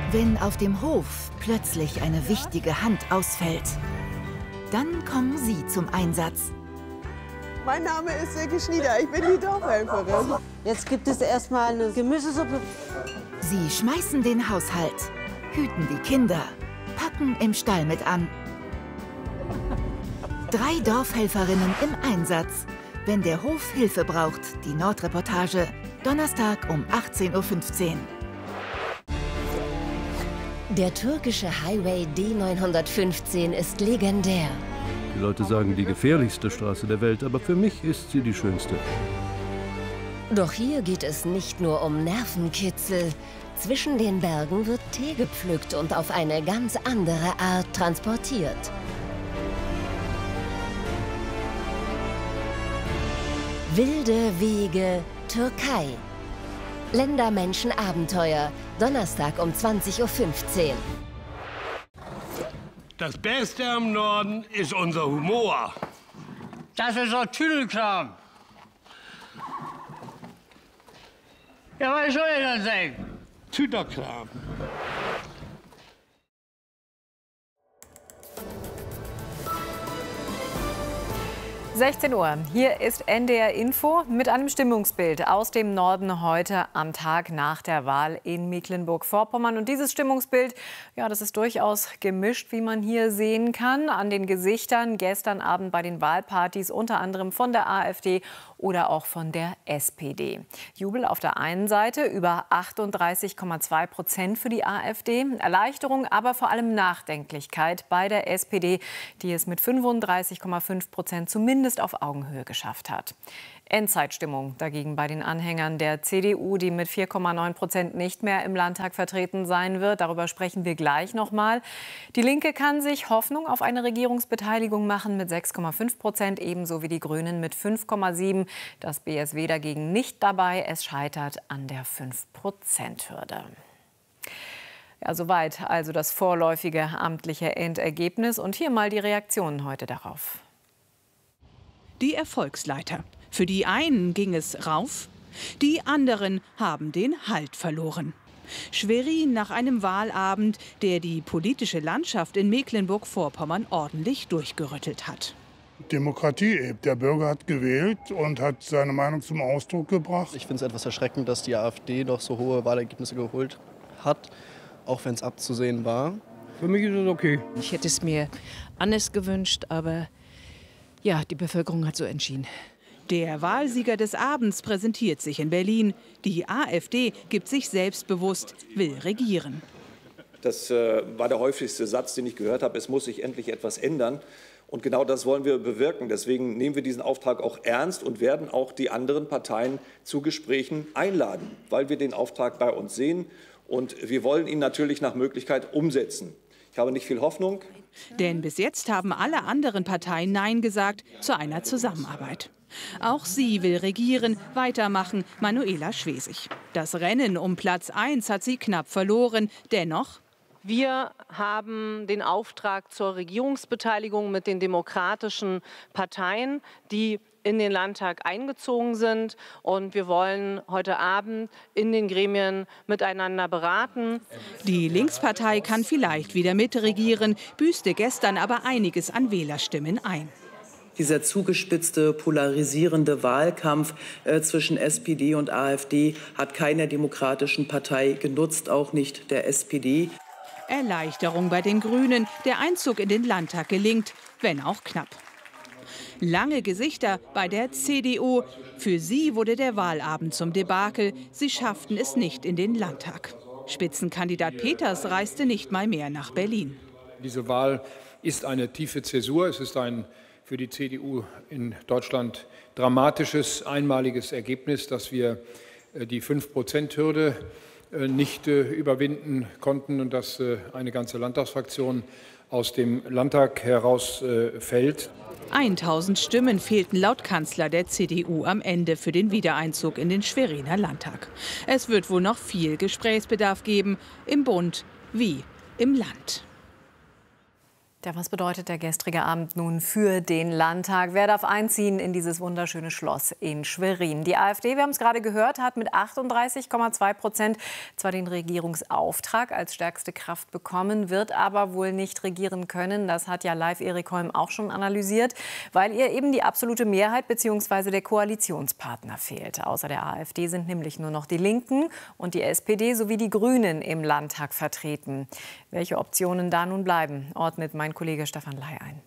Wenn auf dem Hof plötzlich eine wichtige Hand ausfällt, dann kommen Sie zum Einsatz. Mein Name ist Silke Schnieder, ich bin die Dorfhelferin. Jetzt gibt es erstmal eine Gemüsesuppe. Sie schmeißen den Haushalt, hüten die Kinder, packen im Stall mit an. 3 Dorfhelferinnen im Einsatz, wenn der Hof Hilfe braucht. Die Nordreportage, Donnerstag um 18:15 Uhr. Der türkische Highway D915 ist legendär. Die Leute sagen, die gefährlichste Straße der Welt, aber für mich ist sie die schönste. Doch hier geht es nicht nur um Nervenkitzel. Zwischen den Bergen wird Tee gepflückt und auf eine ganz andere Art transportiert. Wilde Wege, Türkei. Ländermenschen-Abenteuer, Donnerstag um 20:15 Uhr. Das Beste am Norden ist unser Humor. Das ist doch Tüdelkram. Ja, was soll ich denn sagen? Tüderkram. Uhr. Hier ist NDR Info mit einem Stimmungsbild aus dem Norden heute am Tag nach der Wahl in Mecklenburg-Vorpommern. Und dieses Stimmungsbild, ja, das ist durchaus gemischt, wie man hier sehen kann, an den Gesichtern gestern Abend bei den Wahlpartys, unter anderem von der AfD oder auch von der SPD. Jubel auf der einen Seite, über 38,2% für die AfD. Erleichterung, aber vor allem Nachdenklichkeit bei der SPD, die es mit 35,5% zumindest auf Augenhöhe geschafft hat. Endzeitstimmung dagegen bei den Anhängern der CDU, die mit 4,9% nicht mehr im Landtag vertreten sein wird. Darüber sprechen wir gleich noch mal. Die Linke kann sich Hoffnung auf eine Regierungsbeteiligung machen mit 6,5%, ebenso wie die Grünen mit 5,7%. Das BSW dagegen nicht dabei. Es scheitert an der 5%-Hürde. Ja, soweit also das vorläufige amtliche Endergebnis. Und hier mal die Reaktionen heute darauf. Die Erfolgsleiter. Für die einen ging es rauf, die anderen haben den Halt verloren. Schwerin nach einem Wahlabend, der die politische Landschaft in Mecklenburg-Vorpommern ordentlich durchgerüttelt hat. Demokratie eben. Der Bürger hat gewählt und hat seine Meinung zum Ausdruck gebracht. Ich finde es etwas erschreckend, dass die AfD noch so hohe Wahlergebnisse geholt hat, auch wenn es abzusehen war. Für mich ist es okay. Ich hätte es mir anders gewünscht, aber ja, die Bevölkerung hat so entschieden. Der Wahlsieger des Abends präsentiert sich in Berlin. Die AfD gibt sich selbstbewusst, will regieren. Das war der häufigste Satz, den ich gehört habe. Es muss sich endlich etwas ändern. Und genau das wollen wir bewirken. Deswegen nehmen wir diesen Auftrag auch ernst und werden auch die anderen Parteien zu Gesprächen einladen, weil wir den Auftrag bei uns sehen. Und wir wollen ihn natürlich nach Möglichkeit umsetzen. Ich habe nicht viel Hoffnung. Denn bis jetzt haben alle anderen Parteien Nein gesagt zu einer Zusammenarbeit. Auch sie will regieren, weitermachen, Manuela Schwesig. Das Rennen um Platz 1 hat sie knapp verloren. Dennoch: Wir haben den Auftrag zur Regierungsbeteiligung mit den demokratischen Parteien, die in den Landtag eingezogen sind. Und wir wollen heute Abend in den Gremien miteinander beraten. Die Linkspartei kann vielleicht wieder mitregieren, büßte gestern aber einiges an Wählerstimmen ein. Dieser zugespitzte, polarisierende Wahlkampf zwischen SPD und AfD hat keiner demokratischen Partei genutzt, auch nicht der SPD. Erleichterung bei den Grünen. Der Einzug in den Landtag gelingt, wenn auch knapp. Lange Gesichter bei der CDU. Für sie wurde der Wahlabend zum Debakel. Sie schafften es nicht in den Landtag. Spitzenkandidat Peters reiste nicht mal mehr nach Berlin. Diese Wahl ist eine tiefe Zäsur. Es ist ein für die CDU in Deutschland dramatisches, einmaliges Ergebnis, dass wir die 5%-Hürde nicht überwinden konnten und dass eine ganze Landtagsfraktion aus dem Landtag herausfällt. 1000 Stimmen fehlten laut Kanzler der CDU am Ende für den Wiedereinzug in den Schweriner Landtag. Es wird wohl noch viel Gesprächsbedarf geben, im Bund wie im Land. Ja, was bedeutet der gestrige Abend nun für den Landtag? Wer darf einziehen in dieses wunderschöne Schloss in Schwerin? Die AfD, wir haben es gerade gehört, hat mit 38,2% zwar den Regierungsauftrag als stärkste Kraft bekommen, wird aber wohl nicht regieren können. Das hat ja live Erik Holm auch schon analysiert, weil ihr eben die absolute Mehrheit bzw. der Koalitionspartner fehlt. Außer der AfD sind nämlich nur noch die Linken und die SPD sowie die Grünen im Landtag vertreten. Welche Optionen da nun bleiben, ordnet mein Kollege Stefan Ley ein.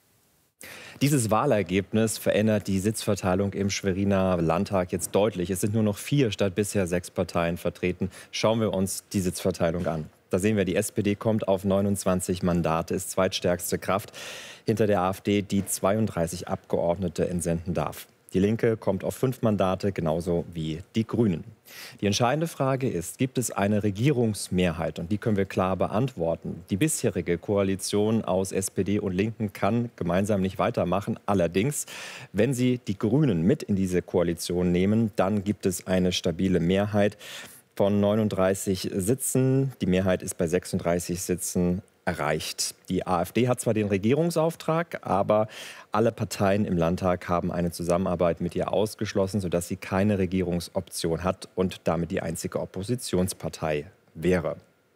Dieses Wahlergebnis verändert die Sitzverteilung im Schweriner Landtag jetzt deutlich. Es sind nur noch 4 statt bisher 6 Parteien vertreten. Schauen wir uns die Sitzverteilung an. Da sehen wir, die SPD kommt auf 29 Mandate, ist zweitstärkste Kraft hinter der AfD, die 32 Abgeordnete entsenden darf. Die Linke kommt auf 5 Mandate, genauso wie die Grünen. Die entscheidende Frage ist, gibt es eine Regierungsmehrheit? Und die können wir klar beantworten. Die bisherige Koalition aus SPD und Linken kann gemeinsam nicht weitermachen. Allerdings, wenn sie die Grünen mit in diese Koalition nehmen, dann gibt es eine stabile Mehrheit von 39 Sitzen. Die Mehrheit ist bei 36 Sitzen erreicht. Die AfD hat zwar den Regierungsauftrag, aber alle Parteien im Landtag haben eine Zusammenarbeit mit ihr ausgeschlossen, sodass sie keine Regierungsoption hat und damit die einzige Oppositionspartei wäre.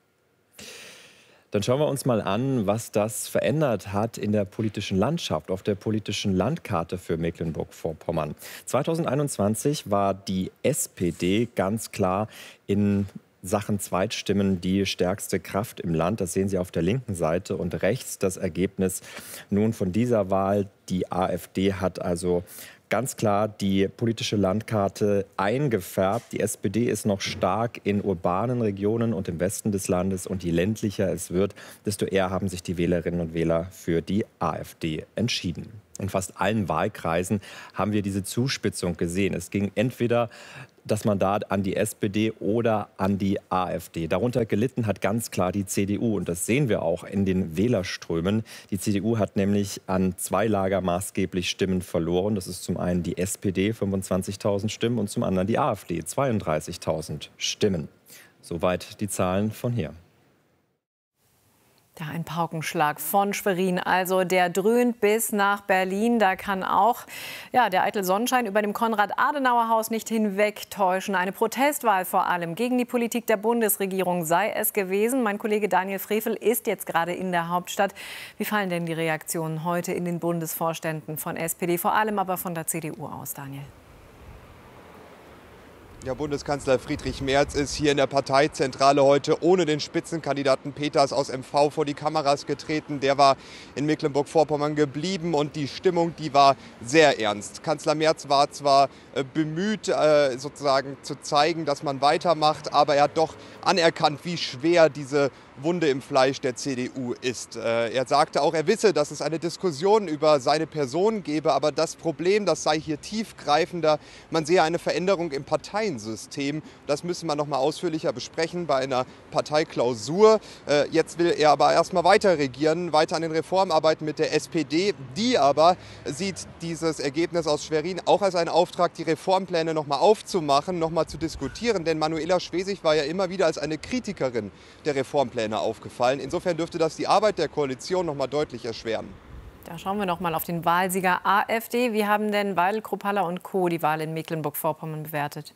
Dann schauen wir uns mal an, was das verändert hat in der politischen Landschaft, auf der politischen Landkarte für Mecklenburg-Vorpommern. 2021 war die SPD ganz klar in Sachen Zweitstimmen die stärkste Kraft im Land. Das sehen Sie auf der linken Seite. Und rechts das Ergebnis nun von dieser Wahl. Die AfD hat also ganz klar die politische Landkarte eingefärbt. Die SPD ist noch stark in urbanen Regionen und im Westen des Landes. Und je ländlicher es wird, desto eher haben sich die Wählerinnen und Wähler für die AfD entschieden. In fast allen Wahlkreisen haben wir diese Zuspitzung gesehen. Es ging entweder das Mandat an die SPD oder an die AfD. Darunter gelitten hat ganz klar die CDU. Und das sehen wir auch in den Wählerströmen. Die CDU hat nämlich an 2 Lager maßgeblich Stimmen verloren. Das ist zum einen die SPD, 25.000 Stimmen, und zum anderen die AfD, 32.000 Stimmen. Soweit die Zahlen von hier. Da ein Paukenschlag von Schwerin, also der dröhnt bis nach Berlin. Da kann auch der eitel Sonnenschein über dem Konrad-Adenauer-Haus nicht hinwegtäuschen. Eine Protestwahl vor allem gegen die Politik der Bundesregierung sei es gewesen. Mein Kollege Daniel Frevel ist jetzt gerade in der Hauptstadt. Wie fallen denn die Reaktionen heute in den Bundesvorständen von SPD, vor allem aber von der CDU aus, Daniel? Ja, Bundeskanzler Friedrich Merz ist hier in der Parteizentrale heute ohne den Spitzenkandidaten Peters aus MV vor die Kameras getreten. Der war in Mecklenburg-Vorpommern geblieben und die Stimmung, die war sehr ernst. Kanzler Merz war zwar bemüht, sozusagen zu zeigen, dass man weitermacht, aber er hat doch anerkannt, wie schwer diese Wunde im Fleisch der CDU ist. Er sagte auch, er wisse, dass es eine Diskussion über seine Person gebe, aber das Problem, das sei hier tiefgreifender. Man sehe eine Veränderung im Parteiensystem. Das müsse man noch mal ausführlicher besprechen bei einer Parteiklausur. Jetzt will er aber erst mal weiter regieren, weiter an den Reformen arbeiten mit der SPD. Die aber sieht dieses Ergebnis aus Schwerin auch als einen Auftrag, die Reformpläne noch mal aufzumachen, noch mal zu diskutieren. Denn Manuela Schwesig war ja immer wieder als eine Kritikerin der Reformpläne aufgefallen. Insofern dürfte das die Arbeit der Koalition noch mal deutlich erschweren. Da schauen wir noch mal auf den Wahlsieger AfD. Wie haben denn Weidel, Kruppalla und Co. die Wahl in Mecklenburg-Vorpommern bewertet?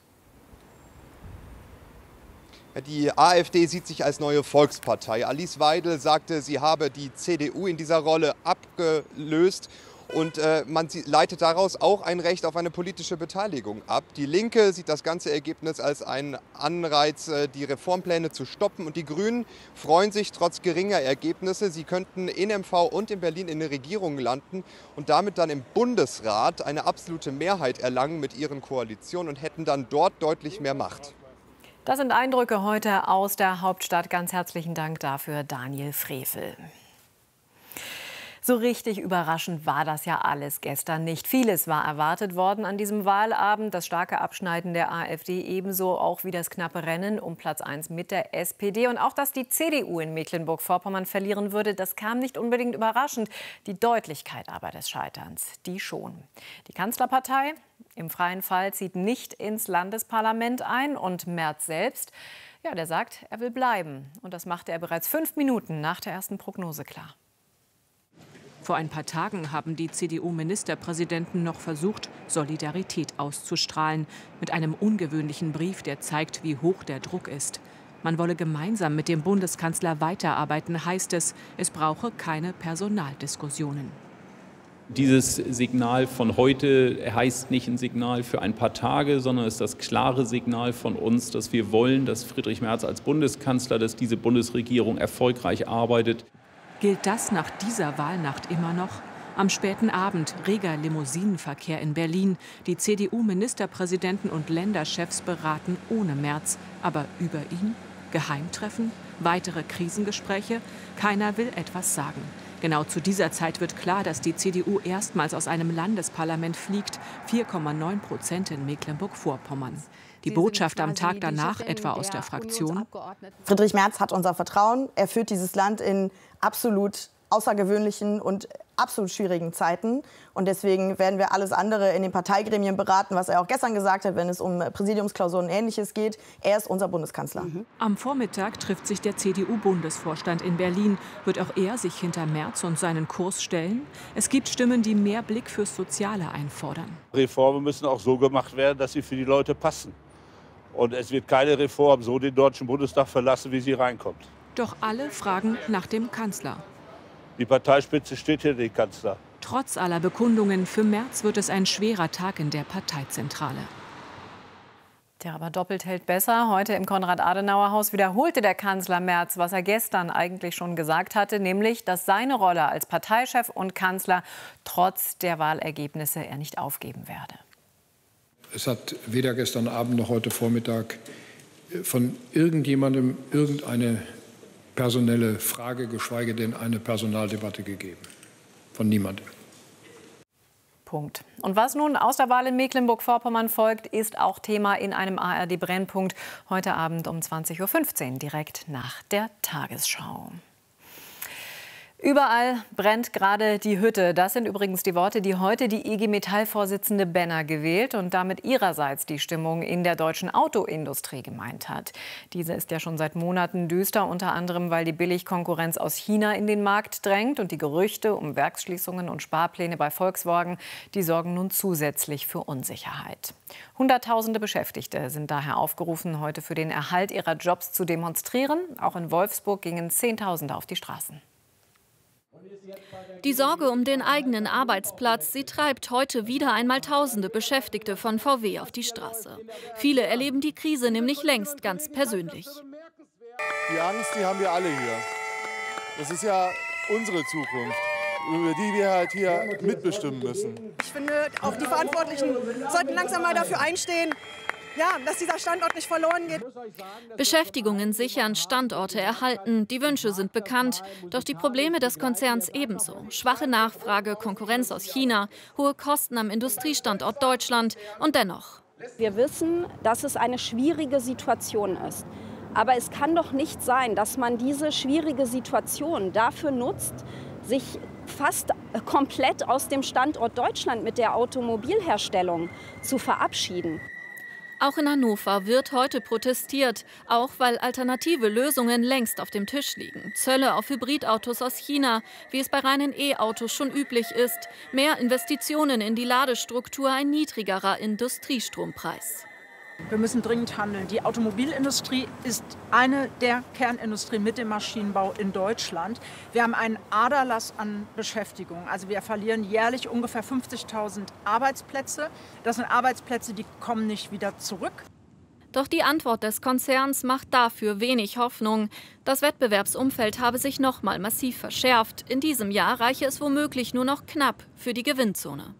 Die AfD sieht sich als neue Volkspartei. Alice Weidel sagte, sie habe die CDU in dieser Rolle abgelöst. Und man leitet daraus auch ein Recht auf eine politische Beteiligung ab. Die Linke sieht das ganze Ergebnis als einen Anreiz, die Reformpläne zu stoppen. Und die Grünen freuen sich trotz geringer Ergebnisse. Sie könnten in MV und in Berlin in der Regierung landen und damit dann im Bundesrat eine absolute Mehrheit erlangen mit ihren Koalitionen und hätten dann dort deutlich mehr Macht. Das sind Eindrücke heute aus der Hauptstadt. Ganz herzlichen Dank dafür, Daniel Frevel. So richtig überraschend war das ja alles gestern nicht. Vieles war erwartet worden an diesem Wahlabend. Das starke Abschneiden der AfD, ebenso auch wie das knappe Rennen um Platz 1 mit der SPD. Und auch, dass die CDU in Mecklenburg-Vorpommern verlieren würde, das kam nicht unbedingt überraschend. Die Deutlichkeit aber des Scheiterns, die schon. Die Kanzlerpartei im freien Fall zieht nicht ins Landesparlament ein. Und Merz selbst, der sagt, er will bleiben. Und das machte er bereits 5 Minuten nach der ersten Prognose klar. Vor ein paar Tagen haben die CDU-Ministerpräsidenten noch versucht, Solidarität auszustrahlen. Mit einem ungewöhnlichen Brief, der zeigt, wie hoch der Druck ist. Man wolle gemeinsam mit dem Bundeskanzler weiterarbeiten, heißt es. Es brauche keine Personaldiskussionen. Dieses Signal von heute heißt nicht ein Signal für ein paar Tage, sondern ist das klare Signal von uns, dass wir wollen, dass Friedrich Merz als Bundeskanzler, dass diese Bundesregierung erfolgreich arbeitet. Gilt das nach dieser Wahlnacht immer noch? Am späten Abend reger Limousinenverkehr in Berlin. Die CDU-Ministerpräsidenten und Länderchefs beraten ohne Merz. Aber über ihn? Geheimtreffen? Weitere Krisengespräche? Keiner will etwas sagen. Genau zu dieser Zeit wird klar, dass die CDU erstmals aus einem Landesparlament fliegt. 4,9% in Mecklenburg-Vorpommern. Die Botschaft am Tag danach, etwa aus der Fraktion: Friedrich Merz hat unser Vertrauen. Er führt dieses Land in absolut außergewöhnlichen und absolut schwierigen Zeiten. Und deswegen werden wir alles andere in den Parteigremien beraten, was er auch gestern gesagt hat, wenn es um Präsidiumsklausuren und Ähnliches geht. Er ist unser Bundeskanzler. Am Vormittag trifft sich der CDU-Bundesvorstand in Berlin. Wird auch er sich hinter Merz und seinen Kurs stellen? Es gibt Stimmen, die mehr Blick fürs Soziale einfordern. Reformen müssen auch so gemacht werden, dass sie für die Leute passen. Und es wird keine Reform so den Deutschen Bundestag verlassen, wie sie reinkommt. Doch alle fragen nach dem Kanzler. Die Parteispitze steht hinter dem Kanzler. Trotz aller Bekundungen, für Merz wird es ein schwerer Tag in der Parteizentrale. Tja, aber doppelt hält besser. Heute im Konrad-Adenauer-Haus wiederholte der Kanzler Merz, was er gestern eigentlich schon gesagt hatte, nämlich, dass seine Rolle als Parteichef und Kanzler trotz der Wahlergebnisse er nicht aufgeben werde. Es hat weder gestern Abend noch heute Vormittag von irgendjemandem irgendeine personelle Frage, geschweige denn eine Personaldebatte gegeben. Von niemandem. Punkt. Und was nun aus der Wahl in Mecklenburg-Vorpommern folgt, ist auch Thema in einem ARD-Brennpunkt heute Abend um 20:15 Uhr, direkt nach der Tagesschau. Überall brennt gerade die Hütte. Das sind übrigens die Worte, die heute die IG Metall-Vorsitzende Benner gewählt und damit ihrerseits die Stimmung in der deutschen Autoindustrie gemeint hat. Diese ist ja schon seit Monaten düster, unter anderem, weil die Billigkonkurrenz aus China in den Markt drängt und die Gerüchte um Werksschließungen und Sparpläne bei Volkswagen, die sorgen nun zusätzlich für Unsicherheit. Hunderttausende Beschäftigte sind daher aufgerufen, heute für den Erhalt ihrer Jobs zu demonstrieren. Auch in Wolfsburg gingen Zehntausende auf die Straßen. Die Sorge um den eigenen Arbeitsplatz, sie treibt heute wieder einmal tausende Beschäftigte von VW auf die Straße. Viele erleben die Krise nämlich längst ganz persönlich. Die Angst, die haben wir alle hier. Das ist ja unsere Zukunft, über die wir halt hier mitbestimmen müssen. Ich finde, auch die Verantwortlichen sollten langsam mal dafür einstehen, ja, dass dieser Standort nicht verloren geht. Beschäftigungen sichern, Standorte erhalten. Die Wünsche sind bekannt. Doch die Probleme des Konzerns ebenso. Schwache Nachfrage, Konkurrenz aus China, hohe Kosten am Industriestandort Deutschland. Und dennoch. Wir wissen, dass es eine schwierige Situation ist. Aber es kann doch nicht sein, dass man diese schwierige Situation dafür nutzt, sich fast komplett aus dem Standort Deutschland mit der Automobilherstellung zu verabschieden. Auch in Hannover wird heute protestiert, auch weil alternative Lösungen längst auf dem Tisch liegen. Zölle auf Hybridautos aus China, wie es bei reinen E-Autos schon üblich ist. Mehr Investitionen in die Ladestruktur, ein niedrigerer Industriestrompreis. Wir müssen dringend handeln. Die Automobilindustrie ist eine der Kernindustrien mit dem Maschinenbau in Deutschland. Wir haben einen Aderlass an Beschäftigung. Also wir verlieren jährlich ungefähr 50.000 Arbeitsplätze. Das sind Arbeitsplätze, die kommen nicht wieder zurück. Doch die Antwort des Konzerns macht dafür wenig Hoffnung. Das Wettbewerbsumfeld habe sich noch mal massiv verschärft. In diesem Jahr reiche es womöglich nur noch knapp für die Gewinnzone.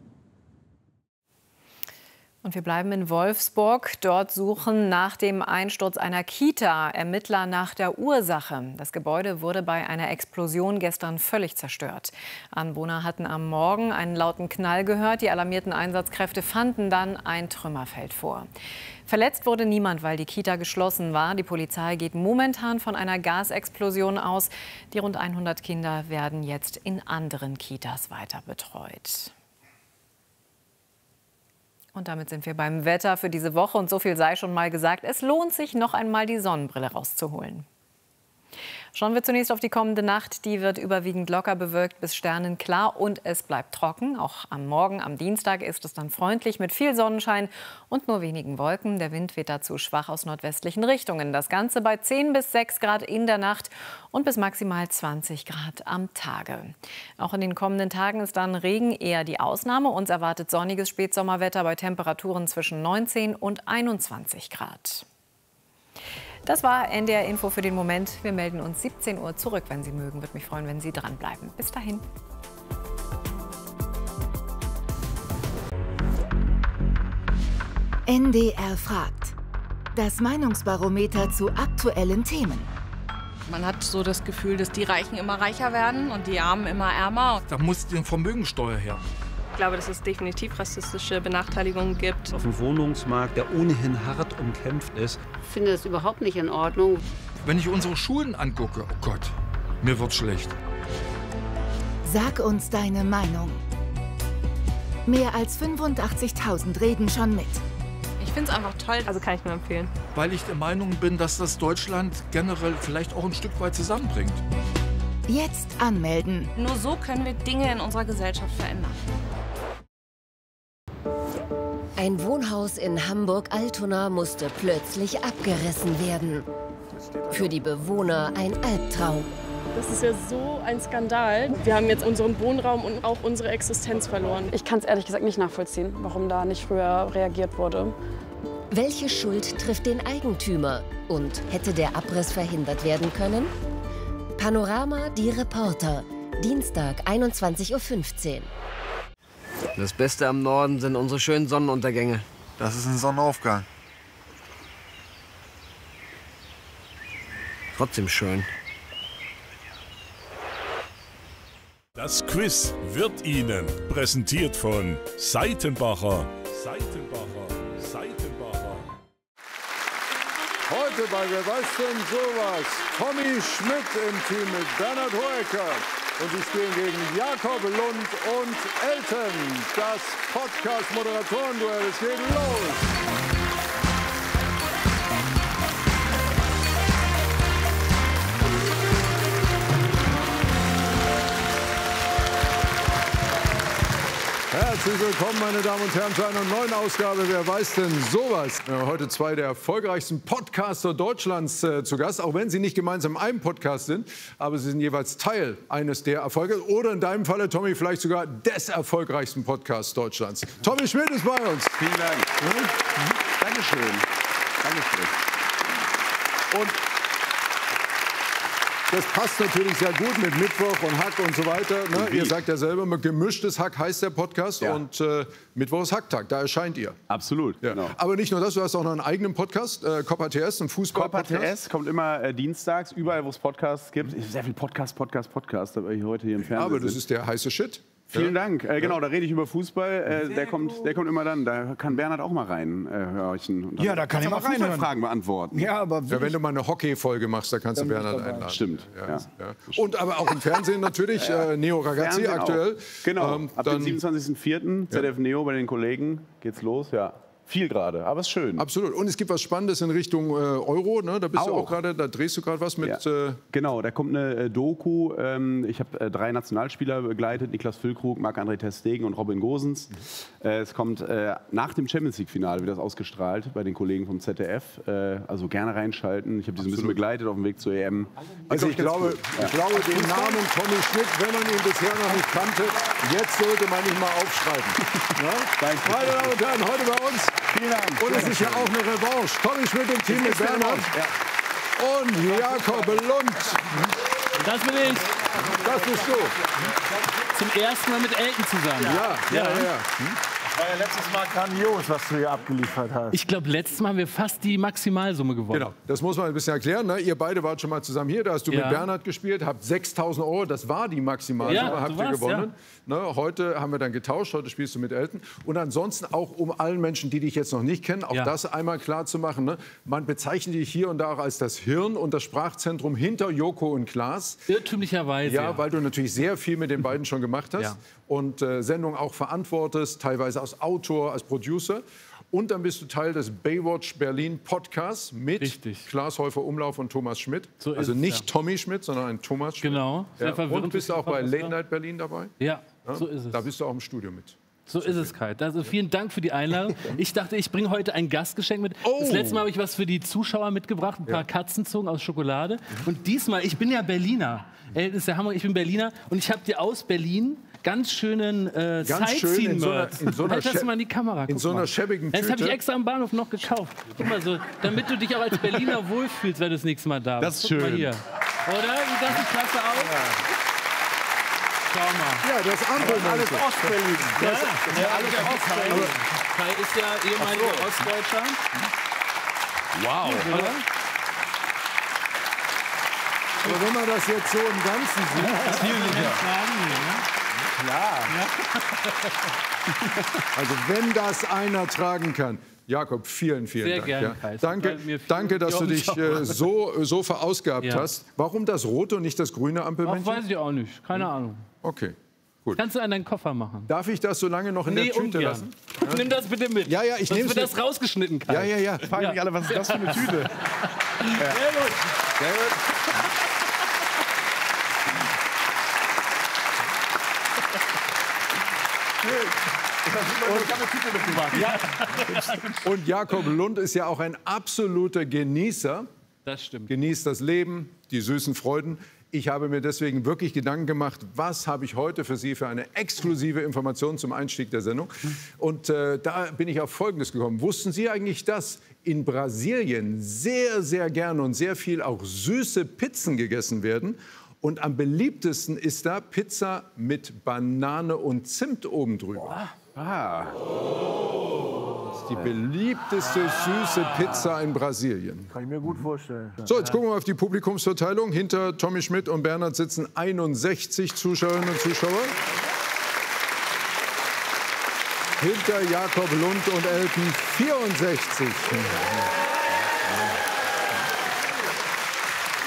Und wir bleiben in Wolfsburg. Dort suchen nach dem Einsturz einer Kita Ermittler nach der Ursache. Das Gebäude wurde bei einer Explosion gestern völlig zerstört. Anwohner hatten am Morgen einen lauten Knall gehört. Die alarmierten Einsatzkräfte fanden dann ein Trümmerfeld vor. Verletzt wurde niemand, weil die Kita geschlossen war. Die Polizei geht momentan von einer Gasexplosion aus. Die rund 100 Kinder werden jetzt in anderen Kitas weiter betreut. Und damit sind wir beim Wetter für diese Woche. Und so viel sei schon mal gesagt, es lohnt sich, noch einmal die Sonnenbrille rauszuholen. Schauen wir zunächst auf die kommende Nacht. Die wird überwiegend locker bewölkt bis sternenklar und es bleibt trocken. Auch am Morgen, am Dienstag, ist es dann freundlich mit viel Sonnenschein und nur wenigen Wolken. Der Wind weht dazu schwach aus nordwestlichen Richtungen. Das Ganze bei 10 bis 6 Grad in der Nacht und bis maximal 20 Grad am Tage. Auch in den kommenden Tagen ist dann Regen eher die Ausnahme. Uns erwartet sonniges Spätsommerwetter bei Temperaturen zwischen 19 und 21 Grad. Das war NDR Info für den Moment. Wir melden uns 17 Uhr zurück, wenn Sie mögen. Würde mich freuen, wenn Sie dranbleiben. Bis dahin. NDR fragt. Das Meinungsbarometer zu aktuellen Themen. Man hat so das Gefühl, dass die Reichen immer reicher werden und die Armen immer ärmer. Da muss die Vermögensteuer her. Ich glaube, dass es definitiv rassistische Benachteiligungen gibt. Auf dem Wohnungsmarkt, der ohnehin hart umkämpft ist. Ich finde das überhaupt nicht in Ordnung. Wenn ich unsere Schulen angucke, oh Gott, mir wird's schlecht. Sag uns deine Meinung. Mehr als 85.000 reden schon mit. Ich finde es einfach toll, also kann ich nur empfehlen. Weil ich der Meinung bin, dass das Deutschland generell vielleicht auch ein Stück weit zusammenbringt. Jetzt anmelden. Nur so können wir Dinge in unserer Gesellschaft verändern. Ein Wohnhaus in Hamburg-Altona musste plötzlich abgerissen werden. Für die Bewohner ein Albtraum. Das ist ja so ein Skandal. Wir haben jetzt unseren Wohnraum und auch unsere Existenz verloren. Ich kann es ehrlich gesagt nicht nachvollziehen, warum da nicht früher reagiert wurde. Welche Schuld trifft den Eigentümer? Und hätte der Abriss verhindert werden können? Panorama, die Reporter. Dienstag, 21:15 Uhr. Das Beste am Norden sind unsere schönen Sonnenuntergänge. Das ist ein Sonnenaufgang. Trotzdem schön. Das Quiz wird Ihnen präsentiert von Seitenbacher. Heute bei Wer weiß denn sowas? Tommy Schmidt im Team mit Bernhard Hoeker. Und sie spielen gegen Jakob Lund und Elton. Das Podcast-Moderatoren-Duell. Es geht los. Herzlich willkommen, meine Damen und Herren, zu einer neuen Ausgabe Wer weiß denn sowas? Wir haben heute zwei der erfolgreichsten Podcaster Deutschlands zu Gast, auch wenn sie nicht gemeinsam in einem Podcast sind, aber sie sind jeweils Teil eines der Erfolge oder in deinem Falle, Tommy, vielleicht sogar des erfolgreichsten Podcasts Deutschlands. Tommy Schmidt ist bei uns. Vielen Dank. Dankeschön. Dankeschön. Und das passt natürlich sehr gut mit Mittwoch und Hack und so weiter. Ne? Ihr sagt ja selber, gemischtes Hack heißt der Podcast und Mittwoch ist Hacktag, da erscheint ihr. Absolut, ja. Genau. Aber nicht nur das, du hast auch noch einen eigenen Podcast, Copper TS, ein Fußball-Podcast. Copper TS kommt immer dienstags, überall wo es Podcasts gibt. Sehr viel Podcast, aber ich heute hier im Fernsehen aber das ist der heiße Shit. Vielen Dank. Genau, da rede ich über Fußball. Der kommt immer dann. Da kann Bernhard auch mal reinhorchen. Ja, da kann ich mal reinhören. Fragen beantworten. Ja, aber wenn du mal eine Hockey-Folge machst, da kannst du Bernhard einladen. Stimmt. Ja. Und aber auch im Fernsehen natürlich, Neo Ragazzi Fernsehen aktuell. Auch. Genau, ab dem 27.04. ZDF Neo bei den Kollegen geht's los, ja. Viel gerade, aber es ist schön. Absolut. Und es gibt was Spannendes in Richtung Euro, ne? Da bist du auch gerade, da drehst du gerade was mit. Ja. Genau, da kommt eine Doku. Ich habe 3 Nationalspieler begleitet: Niklas Füllkrug, Marc-André ter Stegen und Robin Gosens. Es kommt nach dem Champions League-Finale, wird das ausgestrahlt bei den Kollegen vom ZDF. Also gerne reinschalten. Ich habe die so ein bisschen begleitet auf dem Weg zur EM. Also ich glaube, den Namen Tommy Schmidt, wenn man ihn bisher noch nicht kannte, jetzt sollte man ihn mal aufschreiben. Danke. Meine Damen und Herren, heute bei uns. Vielen Dank. Und es ist ja auch eine Revanche. Tommy Schmidt im Team mit Bernhard. Ja. Und Jakob Lund. Das bin ich. Das bist du. Zum ersten Mal mit Elton zusammen. Ja. Das war ja letztes Mal grandios, was du hier abgeliefert hast. Ich glaube, letztes Mal haben wir fast die Maximalsumme gewonnen. Genau, das muss man ein bisschen erklären. Ne? Ihr beide wart schon mal zusammen hier, da hast du mit Bernhard gespielt, habt 6.000 €, das war die Maximalsumme, habt ihr gewonnen. Ne? Heute haben wir dann getauscht, heute spielst du mit Elton. Und ansonsten auch, um allen Menschen, die dich jetzt noch nicht kennen, auch das einmal klar zu machen. Ne? Man bezeichnet dich hier und da auch als das Hirn und das Sprachzentrum hinter Joko und Klaas. Irrtümlicherweise. Ja, weil du natürlich sehr viel mit den beiden schon gemacht hast. Und Sendungen auch verantwortest, teilweise als Autor, als Producer. Und dann bist du Teil des Baywatch Berlin Podcasts mit Klaas Häufer Umlauf und Thomas Schmidt. So also nicht Tommy Schmidt, sondern ein Thomas Schmidt. Genau. Ja. Und bist du auch bei Late Night Berlin dabei? Ja, so ist es. Da bist du auch im Studio mit. So ist es, Kai. Also vielen Dank für die Einladung. Ich dachte, ich bringe heute ein Gastgeschenk mit. Das letzte Mal habe ich was für die Zuschauer mitgebracht, ein paar Katzenzungen aus Schokolade. Und diesmal, ich bin ja Berliner. Das ist der Hammer, ich bin Berliner. Und ich habe dir aus Berlin ganz schönen Sightseeing-Merch. Halt das mal in die Kamera. In so einer schäbigen Tüte. Das habe ich extra am Bahnhof noch gekauft. Guck mal so, damit du dich auch als Berliner wohlfühlst, wenn du das nächste Mal da bist. Das ist schön. Guck mal hier. Oder? Das sieht klasse aus. Ja. Schau mal. Ja, das andere alles Ostberlin. Ja, alles Ostberlin. Kai ist ja ehemaliger Ostdeutscher. Wow. Oder? Aber wenn man das jetzt so im Ganzen sieht... Klar. Also wenn das einer tragen kann. Jakob, vielen Dank. Sehr gerne, ja. Danke, dass du dich so verausgabt hast. Warum das rote und nicht das grüne Ampelmännchen? Weiß ich auch nicht. Keine Ahnung. Okay. Gut. Kannst du an deinen Koffer machen? Darf ich das so lange noch in der Tüte lassen? Ja? Nimm das bitte mit. Ja, ich nehme das rausgeschnitten, Kai. Ja. Fragen mich alle, was ist das für eine Tüte? Sehr gut. Sehr gut. Und Jakob Lund ist ja auch ein absoluter Genießer. Das stimmt. Genießt das Leben, die süßen Freuden. Ich habe mir deswegen wirklich Gedanken gemacht, was habe ich heute für Sie für eine exklusive Information zum Einstieg der Sendung. Und da bin ich auf Folgendes gekommen. Wussten Sie eigentlich, dass in Brasilien sehr, sehr gerne und sehr viel auch süße Pizzen gegessen werden? Und am beliebtesten ist da Pizza mit Banane und Zimt oben drüber. Das ist die beliebteste süße Pizza in Brasilien. Kann ich mir gut vorstellen. So, jetzt gucken wir auf die Publikumsverteilung. Hinter Tommy Schmidt und Bernhard sitzen 61 Zuschauerinnen und Zuschauer. Hinter Jakob Lund und Elton 64.